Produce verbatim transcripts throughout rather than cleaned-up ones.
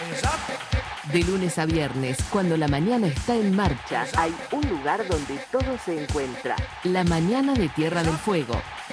De lunes a viernes, cuando la mañana está en marcha, hay un lugar donde todo se encuentra. La mañana de Tierra del Fuego.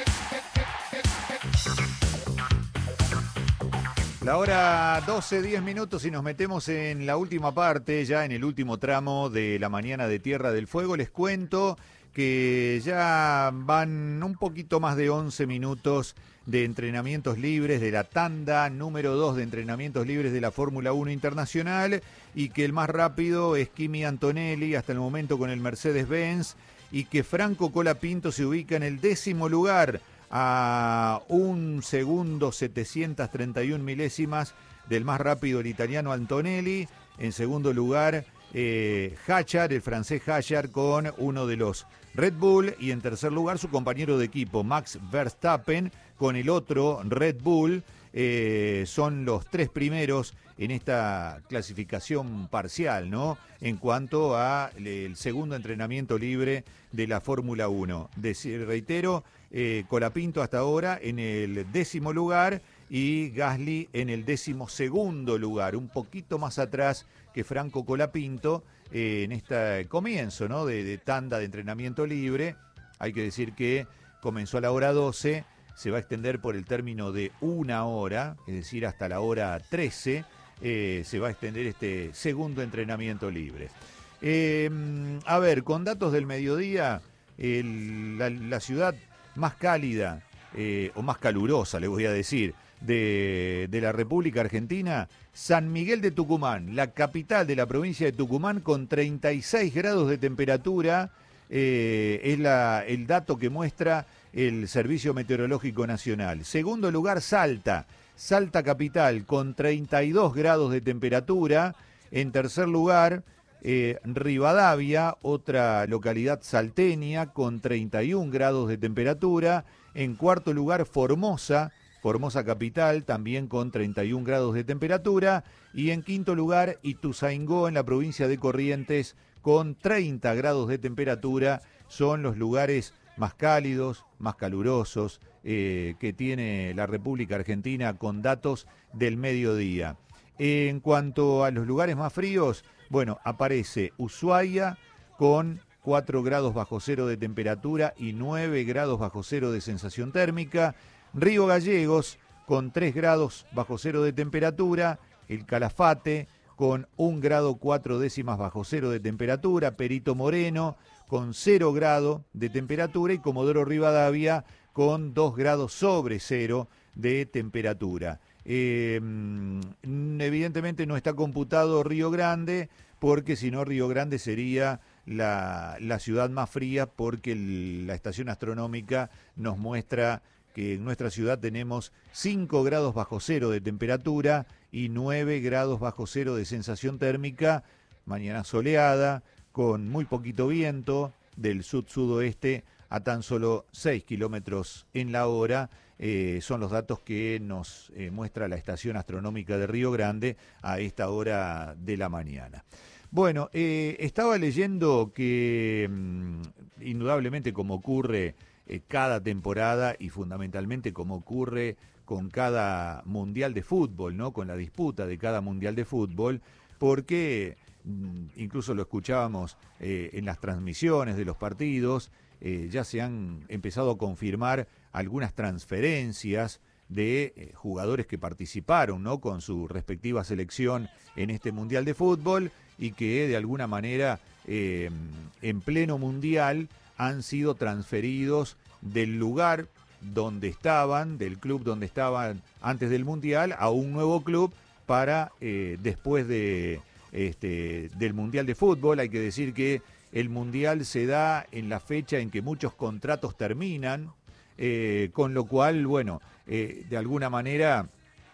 La hora doce, diez minutos y nos metemos en la última parte, ya en el último tramo de la mañana de Tierra del Fuego. Les cuento que ya van un poquito más de once minutos de entrenamientos libres de la tanda número dos de entrenamientos libres de la Fórmula uno Internacional y que el más rápido es Kimi Antonelli hasta el momento con el Mercedes-Benz y que Franco Colapinto se ubica en el décimo lugar a un segundo setecientos treinta y una milésimas del más rápido el italiano Antonelli. En segundo lugar eh, Hadjar, el francés Hadjar con uno de los Red Bull y en tercer lugar su compañero de equipo Max Verstappen con el otro Red Bull. Eh, son los tres primeros en esta clasificación parcial, ¿no? En cuanto a el segundo entrenamiento libre de la Fórmula uno. Decir, reitero, eh, Colapinto hasta ahora en el décimo lugar y Gasly en el décimo segundo lugar, un poquito más atrás que Franco Colapinto eh, en este comienzo, ¿no? de, de tanda de entrenamiento libre. Hay que decir que comenzó a la hora doce, se va a extender por el término de una hora, es decir, hasta la hora trece, eh, se va a extender este segundo entrenamiento libre. Eh, a ver, con datos del mediodía, el, la, la ciudad más cálida, eh, o más calurosa, le voy a decir, de, de la República Argentina, San Miguel de Tucumán, la capital de la provincia de Tucumán, con treinta y seis grados de temperatura, eh, es la, el dato que muestra el Servicio Meteorológico Nacional. Segundo lugar, Salta, Salta capital, con treinta y dos grados de temperatura. En tercer lugar, eh, Rivadavia, otra localidad salteña, con treinta y un grados de temperatura. En cuarto lugar, Formosa, Formosa capital, también con treinta y un grados de temperatura. Y en quinto lugar, Ituzaingó, en la provincia de Corrientes, con treinta grados de temperatura. Son los lugares más cálidos, más calurosos eh, que tiene la República Argentina con datos del mediodía. En cuanto a los lugares más fríos, bueno, aparece Ushuaia con cuatro grados bajo cero de temperatura y nueve grados bajo cero de sensación térmica. Río Gallegos con tres grados bajo cero de temperatura. El Calafate con un grado cuatro décimas bajo cero de temperatura. Perito Moreno con cero grado de temperatura y Comodoro Rivadavia con dos grados sobre cero de temperatura. Eh, evidentemente no está computado Río Grande, porque si no Río Grande sería la, la ciudad más fría, porque el, la estación astronómica nos muestra que en nuestra ciudad tenemos cinco grados bajo cero de temperatura y nueve grados bajo cero de sensación térmica. Mañana soleada, con muy poquito viento, del sud-sudoeste a tan solo seis kilómetros en la hora. Eh, son los datos que nos eh, muestra la estación astronómica de Río Grande a esta hora de la mañana. Bueno, eh, estaba leyendo que mmm, indudablemente como ocurre eh, cada temporada y fundamentalmente como ocurre con cada mundial de fútbol, ¿no? Con la disputa de cada mundial de fútbol, porque incluso lo escuchábamos eh, en las transmisiones de los partidos, eh, ya se han empezado a confirmar algunas transferencias de eh, jugadores que participaron, ¿no? Con su respectiva selección en este Mundial de Fútbol y que de alguna manera eh, en pleno Mundial han sido transferidos del lugar donde estaban, del club donde estaban antes del Mundial, a un nuevo club para eh, después de Este, del Mundial de Fútbol. Hay que decir que el Mundial se da en la fecha en que muchos contratos terminan, eh, con lo cual, bueno, eh, de alguna manera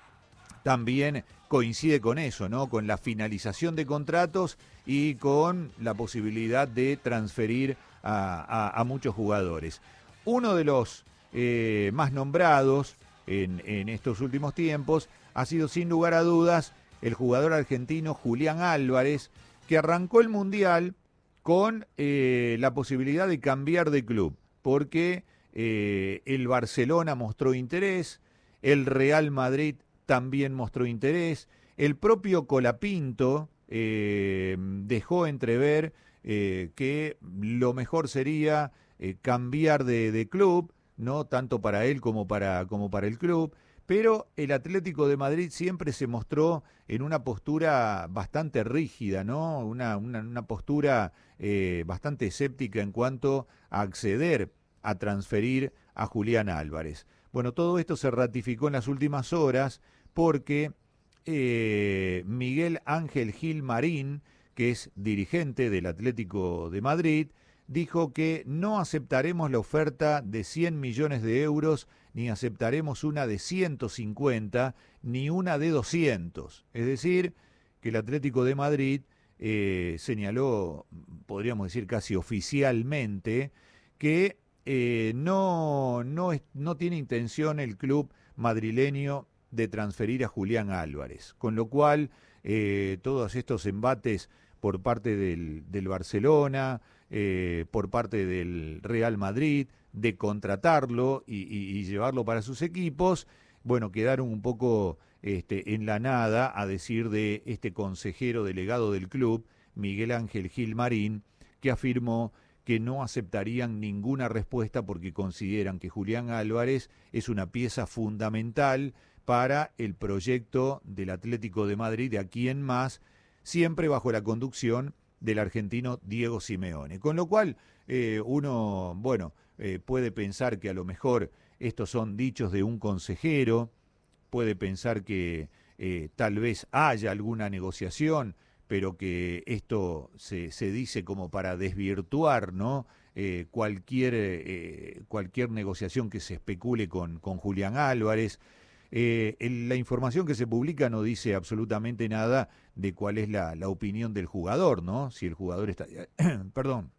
también coincide con eso, ¿no? Con la finalización de contratos y con la posibilidad de transferir a, a, a muchos jugadores. Uno de los eh, más nombrados en, en estos últimos tiempos ha sido, sin lugar a dudas, el jugador argentino Julián Álvarez, que arrancó el Mundial con eh, la posibilidad de cambiar de club, porque eh, el Barcelona mostró interés, el Real Madrid también mostró interés. El propio Colapinto eh, dejó entrever eh, que lo mejor sería eh, cambiar de, de club, ¿no? Tanto para él como para, como para el club. Pero el Atlético de Madrid siempre se mostró en una postura bastante rígida, ¿no? Una, una, una postura eh, bastante escéptica en cuanto a acceder a transferir a Julián Álvarez. Bueno, todo esto se ratificó en las últimas horas porque eh, Miguel Ángel Gil Marín, que es dirigente del Atlético de Madrid, dijo que no aceptaremos la oferta de cien millones de euros, ni aceptaremos una de ciento cincuenta, ni una de doscientos. Es decir, que el Atlético de Madrid eh, señaló, podríamos decir casi oficialmente, que eh, no, no, es, no tiene intención el club madrileño de transferir a Julián Álvarez, con lo cual eh, todos estos embates por parte del, del Barcelona, eh, por parte del Real Madrid, de contratarlo y, y, y llevarlo para sus equipos, bueno, quedaron un poco este, en la nada, a decir de este consejero delegado del club, Miguel Ángel Gil Marín, que afirmó que no aceptarían ninguna respuesta porque consideran que Julián Álvarez es una pieza fundamental para el proyecto del Atlético de Madrid de aquí en más, siempre bajo la conducción del argentino Diego Simeone. Con lo cual, eh, uno, bueno, eh, puede pensar que a lo mejor estos son dichos de un consejero, puede pensar que eh, tal vez haya alguna negociación, pero que esto se, se dice como para desvirtuar, ¿no? Eh, cualquier, eh, cualquier negociación que se especule con, con Julián Álvarez. Eh, el, la información que se publica no dice absolutamente nada de cuál es la, la opinión del jugador, ¿no? Si el jugador está, perdón,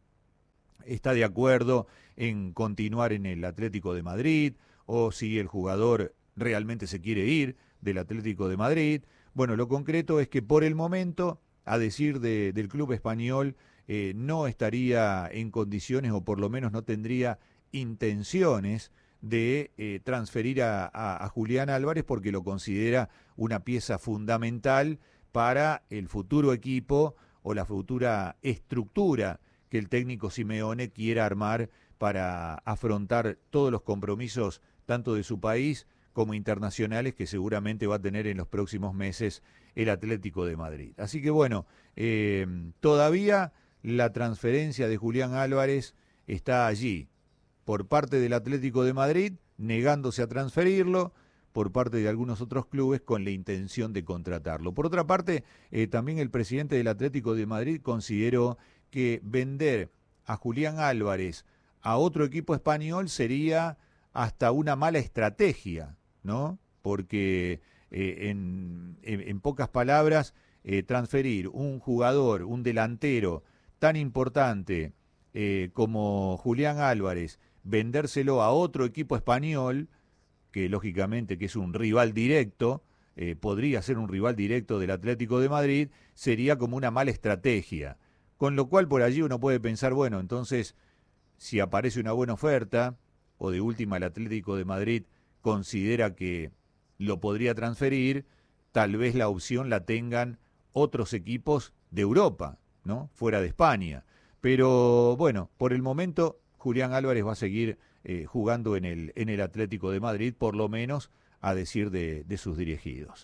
está de acuerdo en continuar en el Atlético de Madrid, o si el jugador realmente se quiere ir del Atlético de Madrid. Bueno, lo concreto es que por el momento, a decir de, del club español, eh, no estaría en condiciones, o por lo menos no tendría intenciones de eh, transferir a, a, a Julián Álvarez, porque lo considera una pieza fundamental para el futuro equipo o la futura estructura que el técnico Simeone quiera armar para afrontar todos los compromisos tanto de su país como internacionales que seguramente va a tener en los próximos meses el Atlético de Madrid. Así que bueno, eh, todavía la transferencia de Julián Álvarez está allí, por parte del Atlético de Madrid, negándose a transferirlo, por parte de algunos otros clubes con la intención de contratarlo. Por otra parte, eh, también el presidente del Atlético de Madrid consideró que vender a Julián Álvarez a otro equipo español sería hasta una mala estrategia, ¿no? Porque eh, en, en, en pocas palabras, eh, transferir un jugador, un delantero tan importante eh, como Julián Álvarez, vendérselo a otro equipo español, que lógicamente que es un rival directo, eh, podría ser un rival directo del Atlético de Madrid, sería como una mala estrategia. Con lo cual por allí uno puede pensar, bueno, entonces, si aparece una buena oferta, o de última el Atlético de Madrid considera que lo podría transferir, tal vez la opción la tengan otros equipos de Europa, ¿no? Fuera de España. Pero bueno, por el momento Julián Álvarez va a seguir eh, jugando en el, en el Atlético de Madrid, por lo menos a decir de, de sus dirigidos.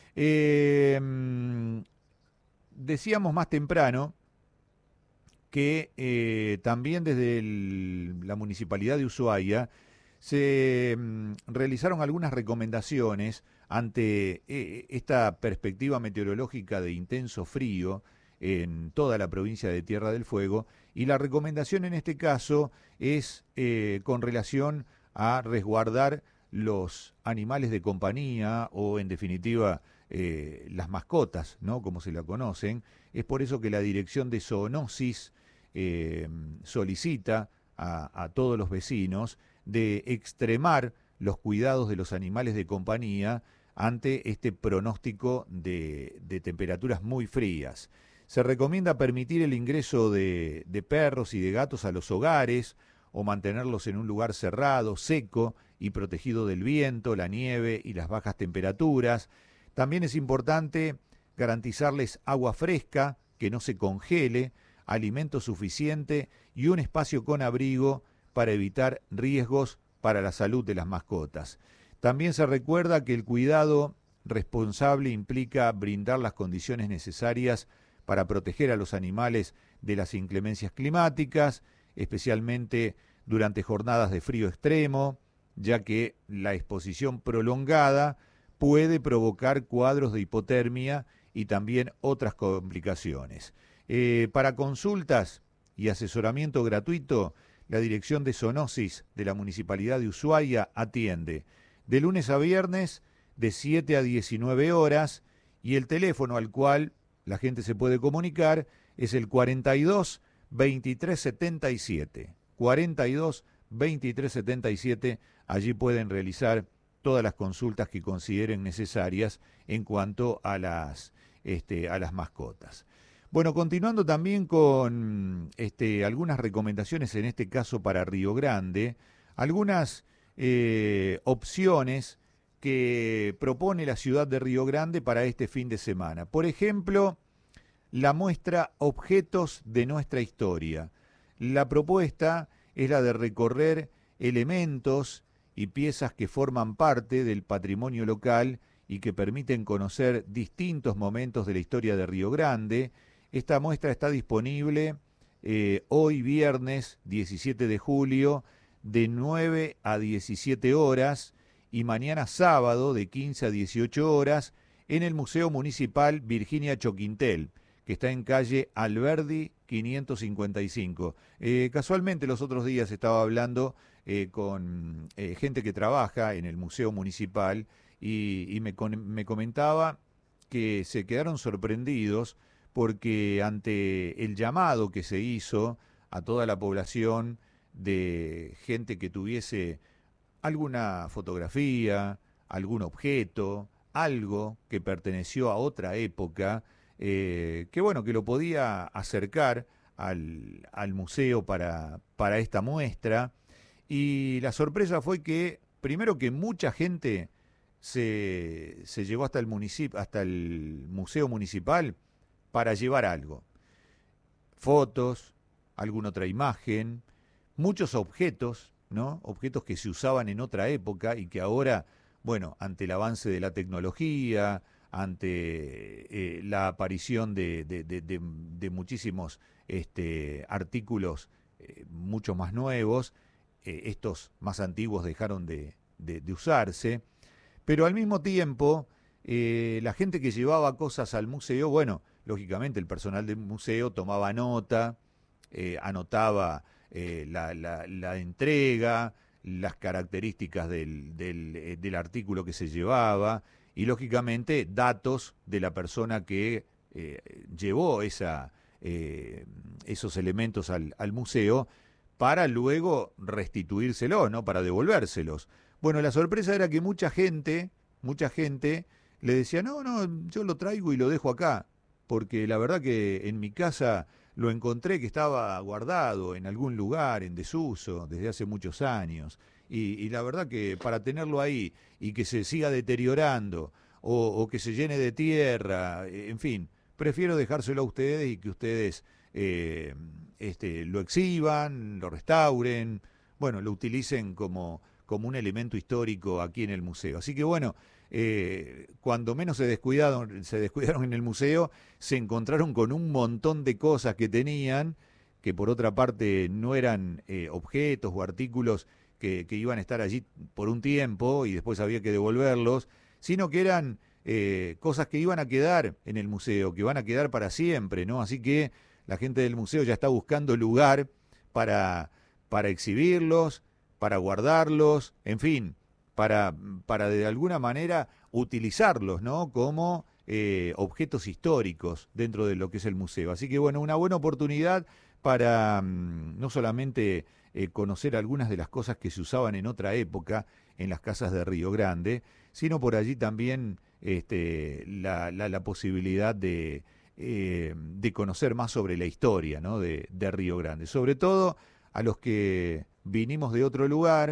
Eh, decíamos más temprano que eh, también desde el, la Municipalidad de Ushuaia se mm, realizaron algunas recomendaciones ante eh, esta perspectiva meteorológica de intenso frío en toda la provincia de Tierra del Fuego, y la recomendación en este caso es eh, con relación a resguardar los animales de compañía, o en definitiva eh, las mascotas, ¿no? Como se la conocen. Es por eso que la Dirección de Zoonosis eh, solicita a, a todos los vecinos de extremar los cuidados de los animales de compañía ante este pronóstico de, de temperaturas muy frías. Se recomienda permitir el ingreso de, de perros y de gatos a los hogares, o mantenerlos en un lugar cerrado, seco y protegido del viento, la nieve y las bajas temperaturas. También es importante garantizarles agua fresca, que no se congele, alimento suficiente y un espacio con abrigo para evitar riesgos para la salud de las mascotas. También se recuerda que el cuidado responsable implica brindar las condiciones necesarias para proteger a los animales de las inclemencias climáticas, especialmente durante jornadas de frío extremo, ya que la exposición prolongada puede provocar cuadros de hipotermia y también otras complicaciones. Eh, para consultas y asesoramiento gratuito, la Dirección de Zoonosis de la Municipalidad de Ushuaia atiende de lunes a viernes de siete a diecinueve horas y el teléfono al cual la gente se puede comunicar es el cuarenta y dos, veintitrés setenta y siete. cuarenta y dos, veintitrés setenta y siete, allí pueden realizar todas las consultas que consideren necesarias en cuanto a las, este, a las mascotas. Bueno, continuando también con este, algunas recomendaciones, en este caso para Río Grande, algunas eh, opciones que propone la ciudad de Río Grande para este fin de semana. Por ejemplo, la muestra Objetos de nuestra historia. La propuesta es la de recorrer elementos y piezas que forman parte del patrimonio local y que permiten conocer distintos momentos de la historia de Río Grande. Esta muestra está disponible eh, hoy viernes diecisiete de julio de nueve a diecisiete horas y mañana sábado de quince a dieciocho horas en el Museo Municipal Virginia Choquintel, que está en calle Alberdi quinientos cincuenta y cinco. Eh, casualmente los otros días estaba hablando eh, con eh, gente que trabaja en el Museo Municipal y, y me, con, me comentaba que se quedaron sorprendidos porque ante el llamado que se hizo a toda la población de gente que tuviese alguna fotografía, algún objeto, algo que perteneció a otra época, eh, que bueno, que lo podía acercar al, al museo para, para esta muestra. Y la sorpresa fue que, primero que mucha gente se, se llegó hasta el municipio, hasta el museo municipal para llevar algo. Fotos, alguna otra imagen, muchos objetos, ¿no? Objetos que se usaban en otra época y que ahora, bueno, ante el avance de la tecnología, ante eh, la aparición de, de, de, de, de muchísimos este, artículos eh, mucho más nuevos, eh, estos más antiguos dejaron de, de, de usarse, pero al mismo tiempo eh, la gente que llevaba cosas al museo, bueno, lógicamente el personal del museo tomaba nota, eh, anotaba eh, la, la, la entrega, las características del, del, eh, del artículo que se llevaba y lógicamente datos de la persona que eh, llevó esa, eh, esos elementos al, al museo para luego restituírselo, ¿no? Para devolvérselos. Bueno, la sorpresa era que mucha gente, mucha gente le decía, no, no, yo lo traigo y lo dejo acá, porque la verdad que en mi casa lo encontré que estaba guardado en algún lugar, en desuso, desde hace muchos años. Y, y la verdad que para tenerlo ahí y que se siga deteriorando o, o que se llene de tierra, en fin, prefiero dejárselo a ustedes y que ustedes eh, este, lo exhiban, lo restauren, bueno, lo utilicen como, como un elemento histórico aquí en el museo. Así que bueno, eh, cuando menos se descuidaron, se descuidaron en el museo, se encontraron con un montón de cosas que tenían, que por otra parte no eran eh, objetos o artículos que, que iban a estar allí por un tiempo y después había que devolverlos, sino que eran eh, cosas que iban a quedar en el museo, que van a quedar para siempre, ¿no? Así que la gente del museo ya está buscando lugar para, para exhibirlos, para guardarlos, en fin, para, para de alguna manera utilizarlos, ¿no? Como eh, objetos históricos dentro de lo que es el museo. Así que bueno, una buena oportunidad para mmm, no solamente eh, conocer algunas de las cosas que se usaban en otra época en las casas de Río Grande, sino por allí también este, la, la, la posibilidad de, eh, de conocer más sobre la historia, ¿no? de, de Río Grande. Sobre todo a los que vinimos de otro lugar,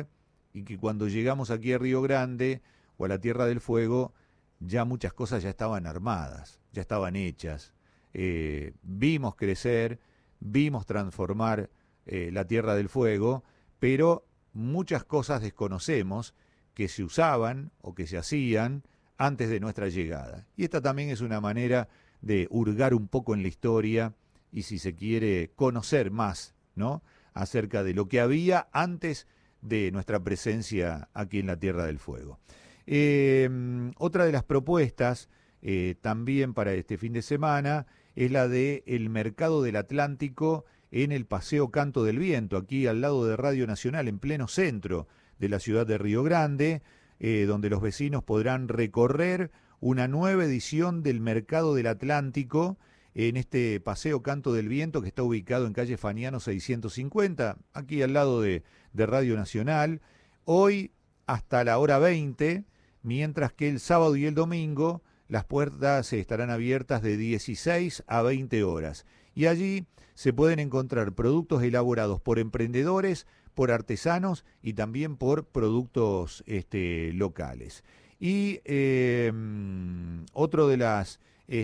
y que cuando llegamos aquí a Río Grande o a la Tierra del Fuego, ya muchas cosas ya estaban armadas, ya estaban hechas. Eh, vimos crecer, vimos transformar eh, la Tierra del Fuego, pero muchas cosas desconocemos que se usaban o que se hacían antes de nuestra llegada. Y esta también es una manera de hurgar un poco en la historia y, si se quiere, conocer más, ¿no?, acerca de lo que había antes de nuestra presencia aquí en la Tierra del Fuego. Eh, otra de las propuestas eh, también para este fin de semana es la de el Mercado del Atlántico en el Paseo Canto del Viento, aquí al lado de Radio Nacional, en pleno centro de la ciudad de Río Grande, eh, donde los vecinos podrán recorrer una nueva edición del Mercado del Atlántico en este Paseo Canto del Viento, que está ubicado en calle Faniano seiscientos cincuenta, aquí al lado de, de Radio Nacional, hoy hasta la hora veinte, mientras que el sábado y el domingo las puertas estarán abiertas de dieciséis a veinte horas. Y allí se pueden encontrar productos elaborados por emprendedores, por artesanos y también por productos este, locales. Y eh, otro de las,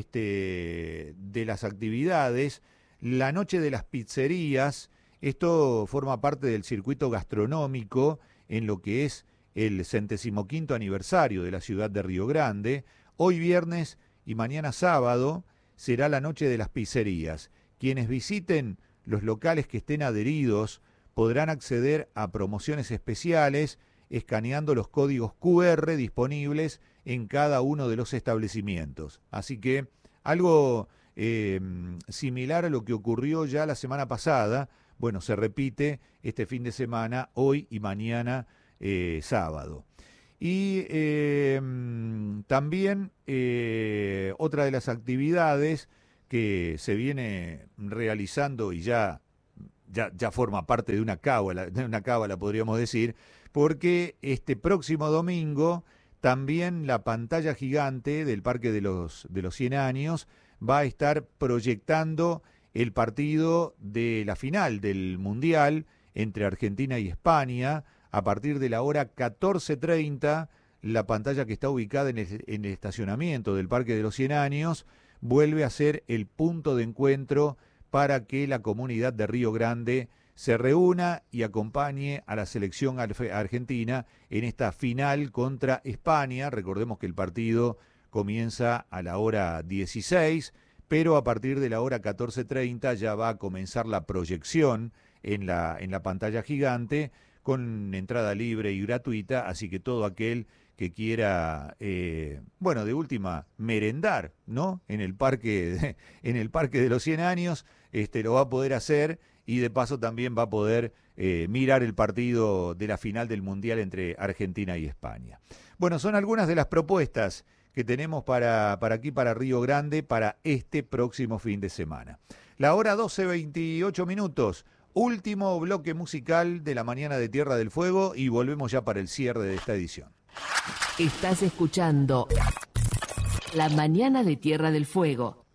este, de las actividades, la Noche de las Pizzerías. Esto forma parte del circuito gastronómico en lo que es el centésimo quinto aniversario de la ciudad de Río Grande. Hoy viernes y mañana sábado será la Noche de las Pizzerías. Quienes visiten los locales que estén adheridos podrán acceder a promociones especiales escaneando los códigos cu erre disponibles en cada uno de los establecimientos. Así que algo eh, similar a lo que ocurrió ya la semana pasada, bueno, se repite este fin de semana, hoy y mañana eh, sábado. Y eh, también eh, otra de las actividades que se viene realizando y ya, ya, ya forma parte de una cábala, de una cábala podríamos decir, porque este próximo domingo también la pantalla gigante del Parque de los, de los cien años va a estar proyectando el partido de la final del Mundial entre Argentina y España. A partir de la hora catorce treinta, la pantalla que está ubicada en el, en el estacionamiento del Parque de los cien años vuelve a ser el punto de encuentro para que la comunidad de Río Grande se reúna y acompañe a la selección argentina en esta final contra España. Recordemos que el partido comienza a la hora dieciséis, pero a partir de la hora catorce treinta ya va a comenzar la proyección en la, en la pantalla gigante con entrada libre y gratuita, así que todo aquel que quiera, eh, bueno, de última, merendar, ¿no?, en el parque de, en el Parque de los cien años, este, lo va a poder hacer, y de paso también va a poder eh, mirar el partido de la final del Mundial entre Argentina y España. Bueno, son algunas de las propuestas que tenemos para, para aquí, para Río Grande, para este próximo fin de semana. La hora doce veintiocho minutos, último bloque musical de la mañana de Tierra del Fuego, y volvemos ya para el cierre de esta edición. Estás escuchando La Mañana de Tierra del Fuego.